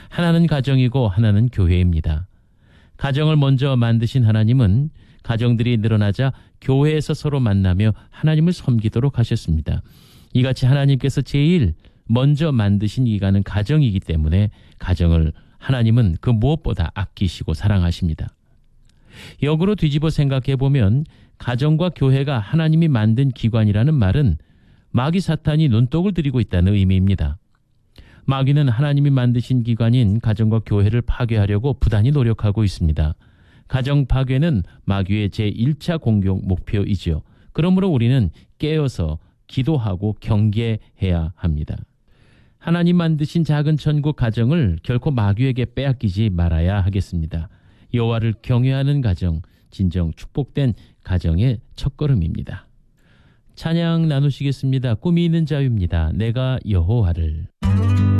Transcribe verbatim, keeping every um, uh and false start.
하나는 가정이고 하나는 교회입니다. 가정을 먼저 만드신 하나님은 가정들이 늘어나자 교회에서 서로 만나며 하나님을 섬기도록 하셨습니다. 이같이 하나님께서 제일 먼저 만드신 기관은 가정이기 때문에 가정을 하나님은 그 무엇보다 아끼시고 사랑하십니다. 역으로 뒤집어 생각해 보면 가정과 교회가 하나님이 만든 기관이라는 말은 마귀 사탄이 눈독을 들이고 있다는 의미입니다. 마귀는 하나님이 만드신 기관인 가정과 교회를 파괴하려고 부단히 노력하고 있습니다. 가정 파괴는 마귀의 제일 차 공격 목표이지요. 그러므로 우리는 깨어서 기도하고 경계해야 합니다. 하나님 만드신 작은 천국 가정을 결코 마귀에게 빼앗기지 말아야 하겠습니다. 여호와를 경외하는 가정, 진정 축복된 가정의 첫걸음입니다. 찬양 나누시겠습니다. 꿈이 있는 자유입니다. 내가 여호와를.